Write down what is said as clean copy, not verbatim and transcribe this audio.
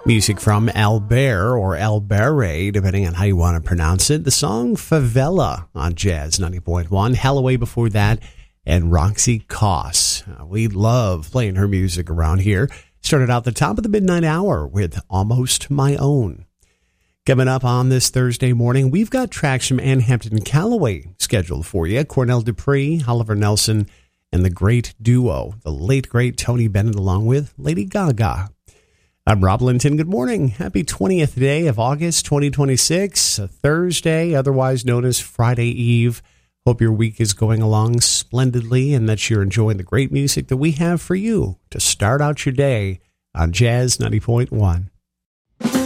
Music from Albert or Albere, depending on how you want to pronounce it. The song Favela on Jazz 90.1. Halloway before that, and Roxy Koss. We love playing her music around here. Started out the top of the midnight hour with Almost My Own. Coming up on this Thursday morning, we've got tracks from Ann Hampton Callaway scheduled for you. Cornell Dupree, Oliver Nelson, and the great duo, the late, great Tony Bennett, along with Lady Gaga. I'm Rob Linton. Good morning. Happy 20th day of August 2026, a Thursday, otherwise known as Friday Eve. Hope your week is going along splendidly and that you're enjoying the great music that we have for you to start out your day on Jazz 90.1.